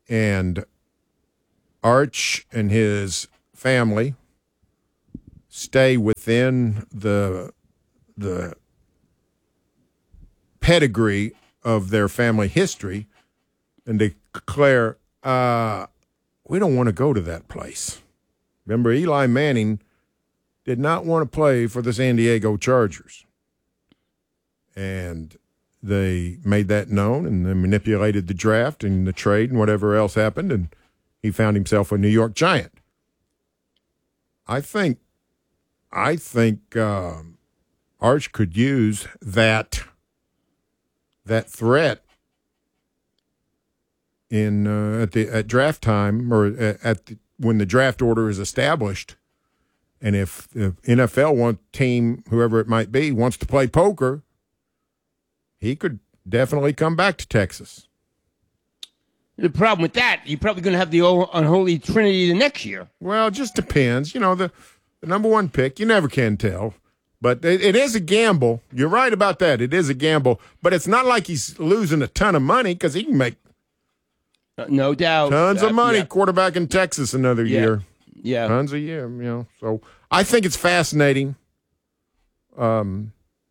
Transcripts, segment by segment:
And Arch and his family stay within the pedigree of their family history and declare, we don't want to go to that place. Remember, Eli Manning did not want to play for the San Diego Chargers. And they made that known, and they manipulated the draft and the trade and whatever else happened, and he found himself a New York Giant. I think Arch could use that threat at draft time, or when the draft order is established. And if the NFL team, whoever it might be, wants to play poker, he could definitely come back to Texas. The problem with that, you're probably going to have the unholy trinity the next year. Well, it just depends. You know, the number one pick, you never can tell. But it is a gamble. You're right about that. It is a gamble. But it's not like he's losing a ton of money, because he can make no doubt tons of money, yeah. Quarterback in Texas another year. Yeah. Tons a year, you know. So I think it's fascinating. So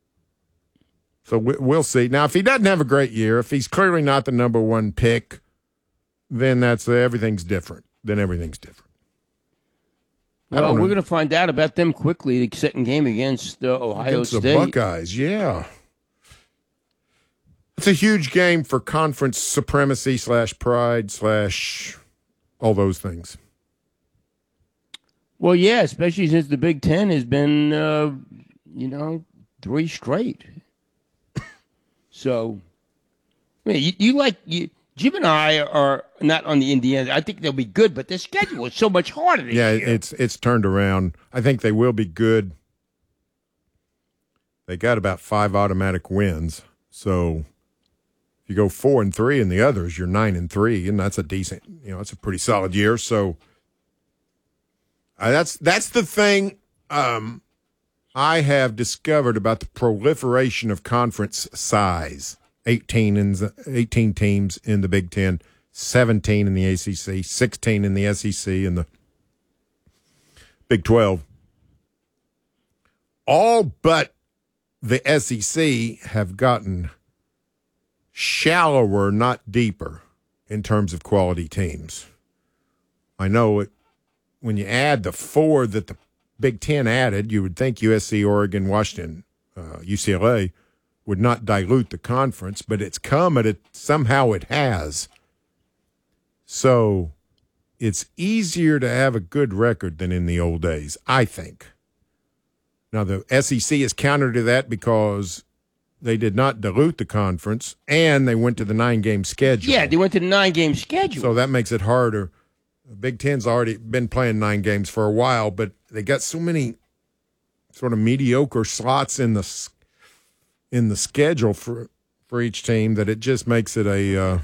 we'll see. Now, if he doesn't have a great year, if he's clearly not the number one pick, then everything's different. Well, we're going to find out about them quickly. The second game against Ohio State. The Buckeyes, yeah. It's a huge game for conference supremacy / pride / all those things. Well, yeah, especially since the Big Ten has been, 3 straight. So, I mean, Jim and I are not on the Indiana. I think they'll be good, but their schedule is so much harder this year. Yeah, it's turned around. I think they will be good. They got about 5 automatic wins. So if you go 4-3 in the others, you're 9-3, and that's a decent, that's a pretty solid year. So that's the thing I have discovered about the proliferation of conference size. 18 teams in the Big Ten, 17 in the ACC, 16 in the SEC, and the Big 12. All but the SEC have gotten shallower, not deeper, in terms of quality teams. I know it. When you add the 4 that the Big Ten added, you would think USC, Oregon, Washington, UCLA would not dilute the conference, but it's come at it. Somehow it has. So it's easier to have a good record than in the old days, I think. Now, the SEC is counter to that because they did not dilute the conference, and they went to the 9-game schedule. Yeah, they went to the 9-game schedule. So that makes it harder. The Big Ten's already been playing 9 games for a while, but they got so many sort of mediocre slots in the schedule for each team that it just makes it a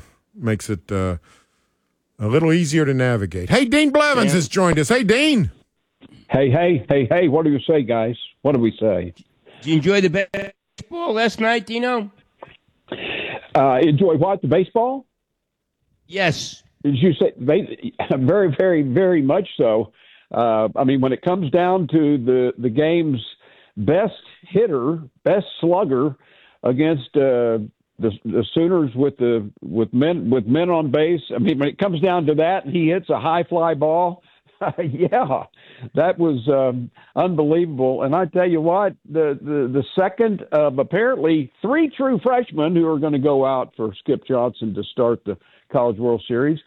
little easier to navigate. Hey, Dean Blevins has joined us. Hey, Dean. Hey, what do you say, guys? What do we say? Did you enjoy the baseball last night, Dino? Enjoy what? The baseball? Yes. Did you say very, very, very much so? I mean, when it comes down to the game's best hitter, best slugger against the Sooners with men on base. I mean, when it comes down to that, and he hits a high fly ball. Yeah, that was unbelievable. And I tell you what, the second of apparently 3 true freshmen who are going to go out for Skip Johnson to start the College World Series.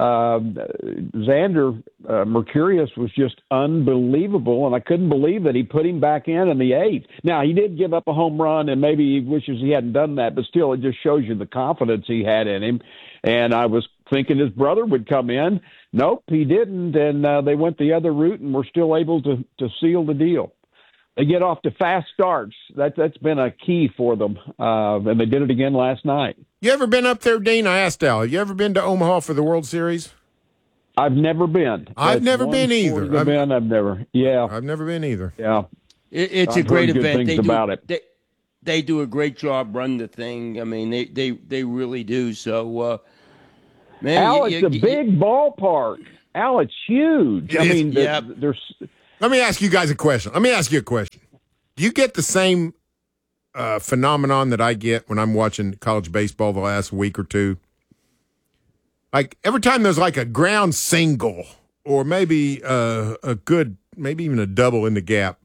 Xander Mercurius was just unbelievable, and I couldn't believe that he put him back in the 8th. Now, he did give up a home run, and maybe he wishes he hadn't done that, but still it just shows you the confidence he had in him. And I was thinking his brother would come in. Nope, he didn't, and they went the other route and were still able to seal the deal. They get off to fast starts. That's been a key for them, and they did it again last night. You ever been up there, Dean? I asked Al. You ever been to Omaha for the World Series? I've never been. I've never been either. I've never. Yeah, I've never been either. Yeah, it's a great event. Things about it. They do a great job running the thing. I mean, they really do. So, Man, Al, it's a big ballpark. Al, it's huge. I mean, there's. Let me ask you guys a question. Do you get the same phenomenon that I get when I'm watching college baseball the last week or two? Like every time there's like a ground single or maybe maybe even a double in the gap,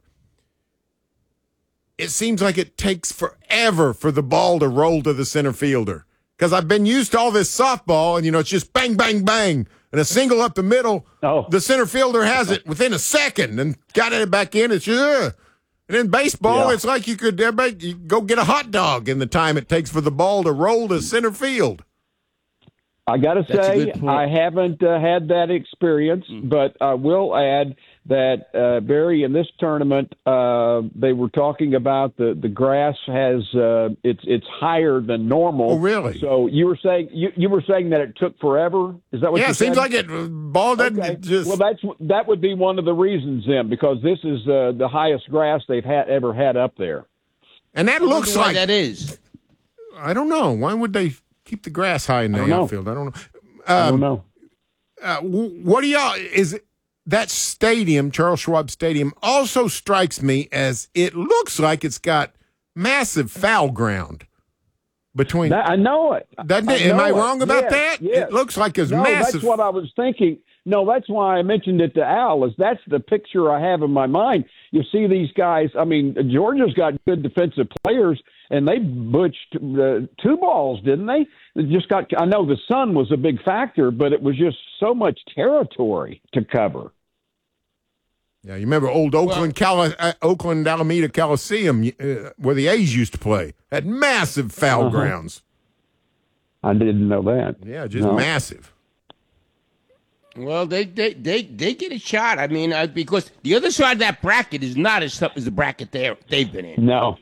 it seems like it takes forever for the ball to roll to the center fielder. Because I've been used to all this softball, and, it's just bang, bang, bang, and a single up the middle. Oh. The center fielder has it within a second and got it back in. It's and in baseball, it's like you go get a hot dog in the time it takes for the ball to roll to center field. I got to say, I haven't had that experience, but I will add that, Barry, in this tournament, they were talking about the grass has it's higher than normal. Oh, really? So you were saying you were saying that it took forever. Is that what you said? Yeah, it seems like it ball doesn't just. Well, that would be one of the reasons then, because this is the highest grass they've ever had up there. And that looks like that is. I don't know. Why would they keep the grass high in the outfield? I don't know. I don't know. What do y'all is that stadium, Charles Schwab Stadium, also strikes me as it looks like it's got massive foul ground between. I know it. Am I wrong about that? Yes. It looks like it's massive. That's what I was thinking. No, that's why I mentioned it to Al. That's the picture I have in my mind. You see these guys. I mean, Georgia's got good defensive players, and they butched 2 balls, didn't they? I know the sun was a big factor, but it was just so much territory to cover. Yeah, you remember old Oakland Alameda Coliseum where the A's used to play? Had massive foul grounds. I didn't know that. Yeah, just massive. Well, they get a shot. I mean, because the other side of that bracket is not as tough as the bracket they've been in. No.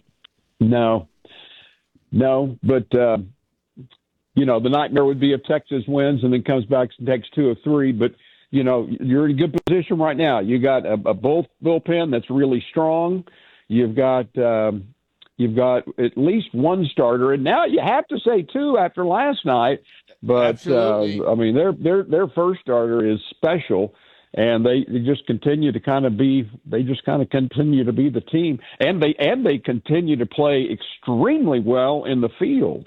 But the nightmare would be if Texas wins and then comes back and takes 2 of 3. But you're in a good position right now. You got a bullpen that's really strong. You've got at least one starter, and now you have to say 2 after last night. But I mean, their first starter is special, and they just continue to kind of continue to be the team, and they continue to play extremely well in the field.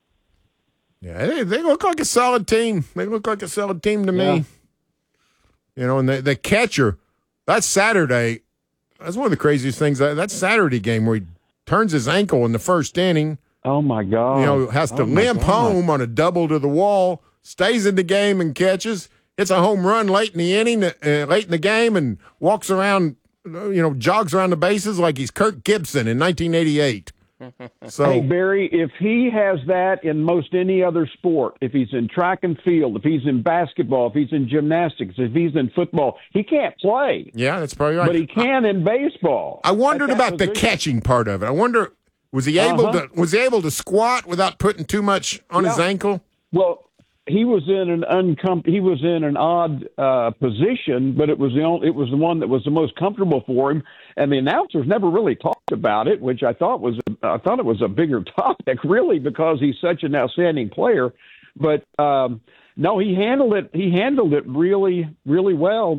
Yeah, they look like a solid team. They look like a solid team to me. And the catcher, that's Saturday. That's one of the craziest things. That Saturday game where he turns his ankle in the first inning. Oh, my God. Has to limp home on a double to the wall, stays in the game and catches, hits a home run late in the inning, late in the game, and walks around, jogs around the bases like he's Kirk Gibson in 1988. So, hey, Barry, if he has that in most any other sport, if he's in track and field, if he's in basketball, if he's in gymnastics, if he's in football, he can't play. Yeah, that's probably right. But he can in baseball. I wondered about the catching part of it. I wonder, was he able to squat without putting too much on his ankle? Well, he was in an odd position, but it was the one that was the most comfortable for him. And the announcers never really talked about it, which I thought it was a bigger topic, really, because he's such an outstanding player. But no, he handled it. He handled it really, really well.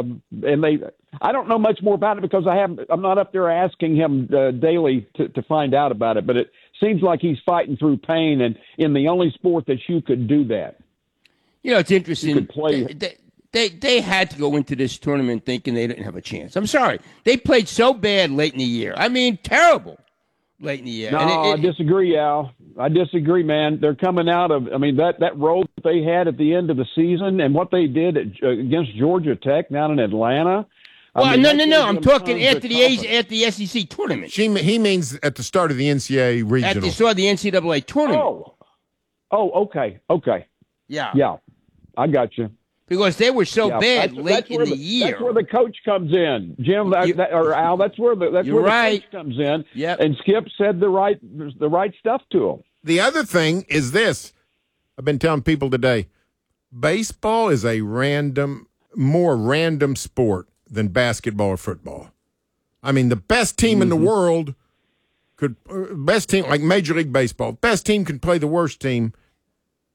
I don't know much more about it because I'm not up there asking him daily to find out about it. But it seems like he's fighting through pain, and in the only sport that you could do that. It's interesting. You could play. They had to go into this tournament thinking they didn't have a chance. I'm sorry. They played so bad late in the year. I mean, terrible late in the year. No, I disagree, Al. I disagree, man. They're coming out of, that role that they had at the end of the season and what they did against Georgia Tech down in Atlanta. Well, no. I'm talking after the SEC tournament. He means at the start of the NCAA regional. At the start of the NCAA tournament. Oh, okay. Yeah, I got you. Because they were so bad late in the year. That's where the coach comes in, Jim or Al. That's where the coach comes in. Yep. And Skip said the right stuff to him. The other thing is this: I've been telling people today, baseball is a more random sport than basketball or football. I mean, the best team in the world like Major League Baseball, best team can play the worst team.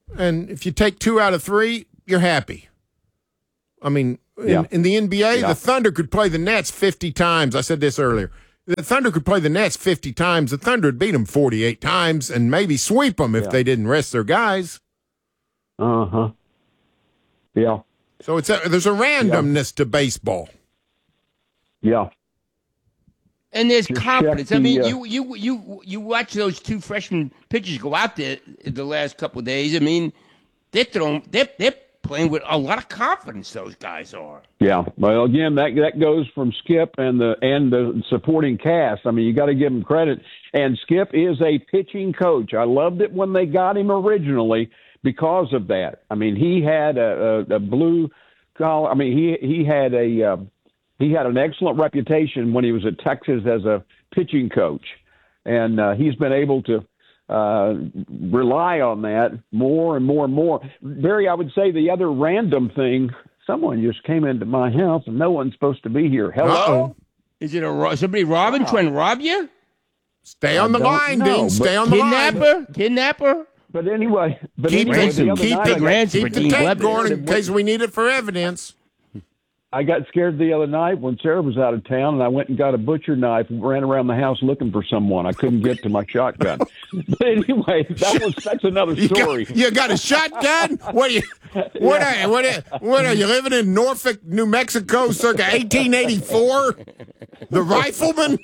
And if you take 2 out of 3, you're happy. I mean, in the NBA, the Thunder could play the Nets 50 times. I said this earlier. The Thunder could play the Nets 50 times. The Thunder would beat them 48 times and maybe sweep them if they didn't rest their guys. Uh-huh. Yeah. So there's a randomness to baseball. Yeah. And there's Just confidence. check I mean, the, you watch those 2 freshman pitchers go out there the last couple of days. I mean, they're playing with a lot of confidence. Those guys are. Yeah. Well, again, that goes from Skip and the supporting cast. I mean, you got to give him credit. And Skip is a pitching coach. I loved it when they got him originally because of that. I mean, he had a blue collar. I mean, he had an excellent reputation when he was at Texas as a pitching coach, and he's been able to rely on that more and more and more. Barry, I would say the other random thing, someone just came into my house and no one's supposed to be here. Hello? Uh-oh. Is it somebody robbing, trying to rob you? Stay on the line, know, Dean. Stay on the line. Kidnapper? But anyway, Keep the tape going in and case we need it for evidence. I got scared the other night when Sarah was out of town, and I went and got a butcher knife and ran around the house looking for someone. I couldn't get to my shotgun. But anyway, that's another story. You got a shotgun? What are you living in Norfolk, New Mexico, circa 1884? The rifleman?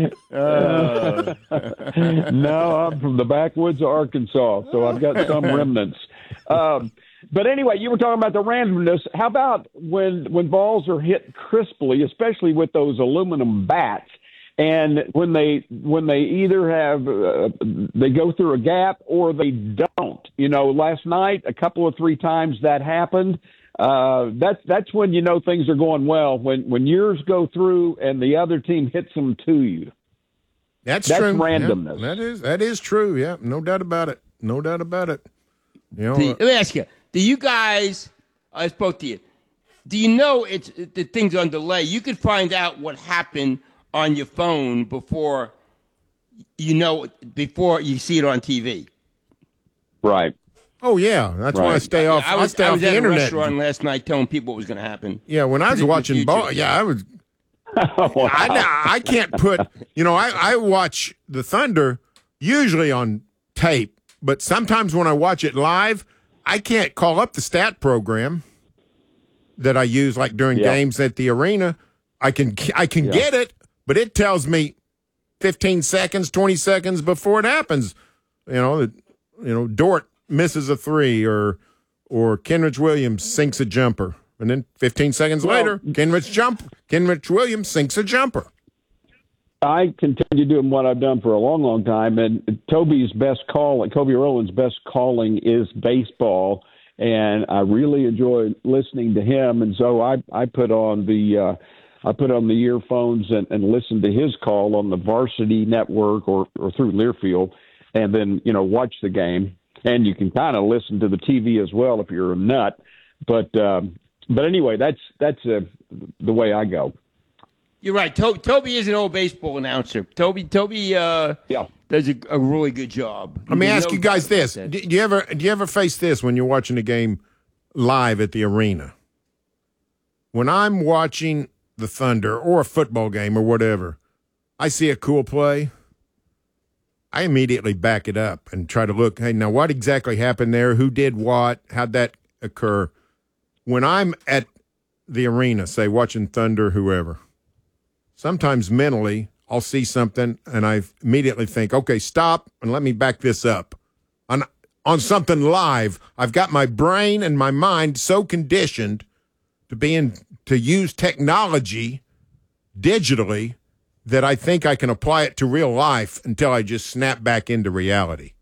No, I'm from the backwoods of Arkansas, so I've got some remnants. But anyway, you were talking about the randomness. How about when balls are hit crisply, especially with those aluminum bats, and when they either have they go through a gap or they don't. You know, last night a couple of 3 times that happened. That's when you know things are going well. When yours go through and the other team hits them to you. That's true. Randomness. Yeah, that is true. Yeah, no doubt about it. No doubt about it. You know, Let me ask you. Do you guys, I spoke to you, do you know the thing's on delay? You could find out what happened on your phone before you see it on TV. Right. Oh, yeah. That's why I stay off. I stay off the at internet. a restaurant last night telling people what was going to happen. Yeah, when I was watching ball, I was. I can't put. You know, I watch the Thunder usually on tape, but sometimes when I watch it live, I can't call up the stat program that I use like during games at the arena. I can get it, but it tells me 15 seconds, 20 seconds before it happens. You know, Dort misses a 3 or Kenrich Williams sinks a jumper. And then 15 seconds later, Kenrich Williams sinks a jumper. I continue doing what I've done for a long, long time, and Kobe Rowland's best calling is baseball, and I really enjoy listening to him. And so I put on the earphones and listen to his call on the Varsity Network or through Learfield, and then watch the game. And you can kind of listen to the TV as well if you're a nut. But anyway, that's the way I go. You're right. Toby is an old baseball announcer. Toby does a really good job. Let me ask you guys this: Do you ever face this when you're watching a game live at the arena? When I'm watching the Thunder or a football game or whatever, I see a cool play. I immediately back it up and try to look. Hey, now what exactly happened there? Who did what? How'd that occur? When I'm at the arena, say watching Thunder, whoever. Sometimes mentally, I'll see something and I immediately think, okay, stop and let me back this up. On something live, I've got my brain and my mind so conditioned to use technology digitally that I think I can apply it to real life until I just snap back into reality.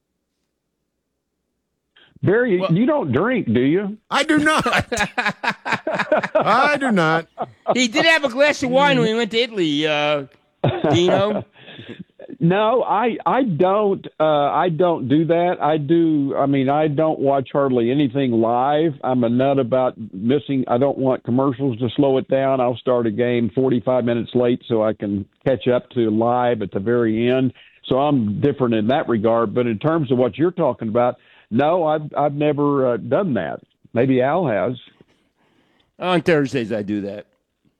Barry, you don't drink, do you? I do not. I do not. He did have a glass of wine when he went to Italy, Dino. No, I don't. I don't do that. I do. I mean, I don't watch hardly anything live. I'm a nut about missing. I don't want commercials to slow it down. I'll start a game 45 minutes late so I can catch up to live at the very end. So I'm different in that regard. But in terms of what you're talking about, No, I've never done that. Maybe Al has. On Thursdays, I do that.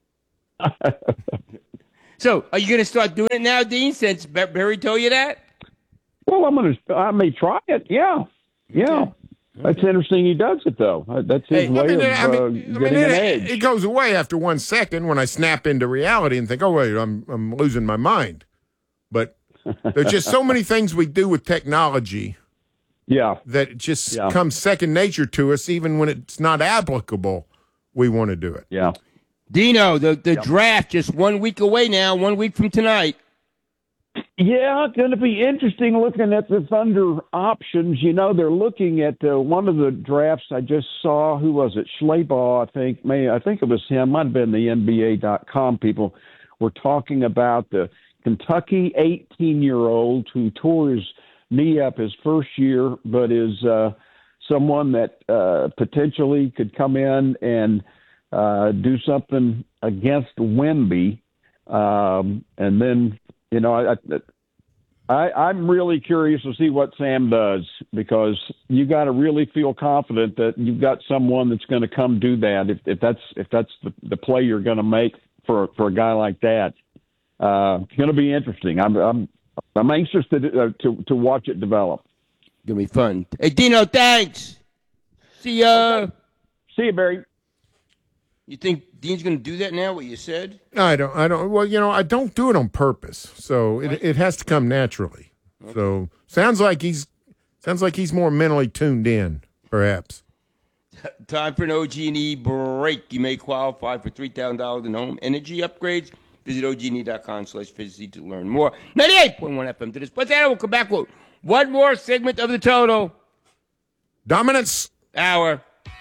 So, are you going to start doing it now, Dean, since Barry told you that? Well, I may try it. Yeah. Okay. That's interesting. He does it though. That's his way of getting an edge. It goes away after 1 second when I snap into reality and think, "Oh wait, I'm losing my mind." But there's just so many things we do with technology. Yeah. That it just comes second nature to us, even when it's not applicable. We want to do it. Yeah. Dino, the draft just 1 week away now. 1 week from tonight. Yeah, it's going to be interesting looking at the Thunder options. You know, they're looking at one of the drafts I just saw. Who was it? Schleybaugh, I think. I think it was him. Might have been the NBA.com people. Were talking about the Kentucky 18-year-old who tore his knee up his first year, but is someone that potentially could come in and do something against Wemby. And then, you know, I'm really curious to see what Sam does, because you got to really feel confident that you've got someone that's going to come do that. If that's the play you're going to make for a guy like that, it's going to be interesting. I'm anxious to watch it develop. It's going to be fun. Hey, Dino, thanks. See ya. Okay. See you, Barry. You think Dean's going to do that now, what you said? No, I don't. Well, you know, I don't do it on purpose. So it has to come naturally. Okay. So sounds like he's more mentally tuned in, perhaps. Time for an OG&E break. You may qualify for $3,000 in home energy upgrades. Visit OG&E.com/Fizzy to learn more. 98.1 FM to this. But then we'll come back with one more segment of the Total Dominance Hour.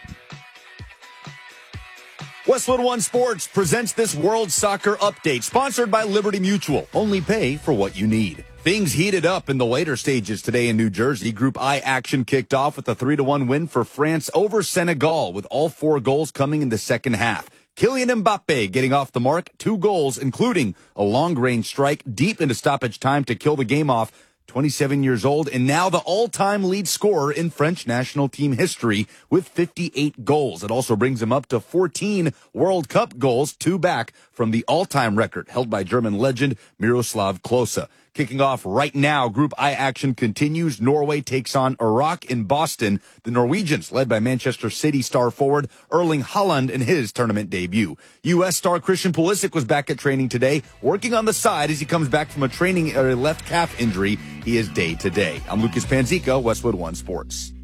Westwood One Sports presents this World Soccer Update, sponsored by Liberty Mutual. Only pay for what you need. Things heated up in the later stages today in New Jersey. Group I action kicked off with a 3-1 win for France over Senegal, with all 4 goals coming in the second half. Kylian Mbappe getting off the mark, 2 goals, including a long-range strike deep into stoppage time to kill the game off. 27 years old, and now the all-time lead scorer in French national team history with 58 goals. It also brings him up to 14 World Cup goals, 2 back from the all-time record held by German legend Miroslav Klose. Kicking off right now, Group I action continues. Norway takes on Iraq in Boston. The Norwegians, led by Manchester City star forward Erling Haaland in his tournament debut. U.S. star Christian Pulisic was back at training today, working on the side as he comes back from a left calf injury. He is day to day. I'm Lucas Panzica, Westwood One Sports.